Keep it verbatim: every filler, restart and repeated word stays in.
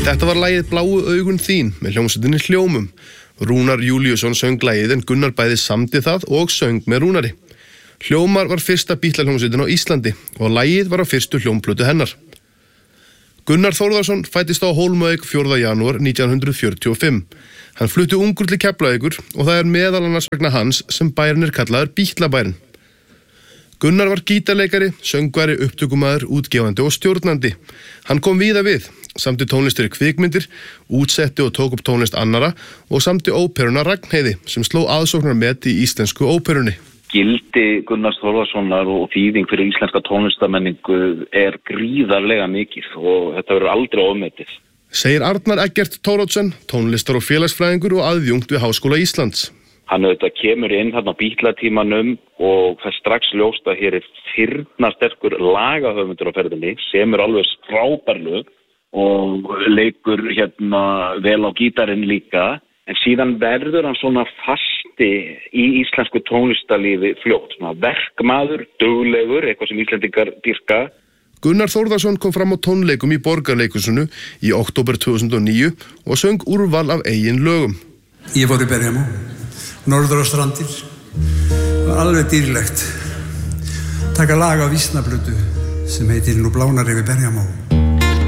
Þetta var lagið Bláu augun þín með hljómsveitinni Hljómum. Rúnar Júlíusson söng lagið en Gunnar bæði samdi það og söng með Rúnari. Hljómar var fyrsta Beatles-hljómsveitin á Íslandi og lagið var á fyrstu hljómplötu hennar. Gunnar Þórðarsson fæddist á Hólmavík fjórða janúar nítján hundruð fjörutíu og fimm. Hann flutti ungur til Keflavíkur og það er meðal annars vegna hans sem bærinn er kallaður Bítlabærinn. Gunnar var gítarleikari, söngvari, upptökumaður, útgefandi og stjórnandi. Hann kom víða við, samdi tónlistir í kvikmyndir, útsetti og tók upp tónlist annara og samdi óperuna Ragnheiði sem sló aðsóknarmet í íslensku óperunni. Gildi Gunnars Þórðarssonar og þýðing fyrir íslenska tónlistamenningu er gríðarlega mikið og þetta verður aldrei ofmetið. Segir Arnar Eggert Thoroddsen, tónlistar- og félagsfræðingur og aðjúnkt við Háskóla Íslands. Hann auðvitað kemur inn þarna á Beatlatímanum og það er strax ljóst að hér er firnasterkur lagahöfundur á ferðinni sem er alveg frábær lög og leikur hérna vel á gítarinn líka. En síðan verður hann svona fasti í íslensku tónlistarlífi fljótt. Svona verkmaður, duglegur, eitthvað sem Íslendingar dýrka. Gunnar Þórðarsson kom fram á tónleikum í Borgarleikhúsinu í október tvö þúsund og níu og söng úrval af eigin lögum. Ég fór í Bergamo, norður á Strandir. Það var alveg dýrlegt. Taka lag á vísnablötu sem heitir Nú blánar yfir Bergamo.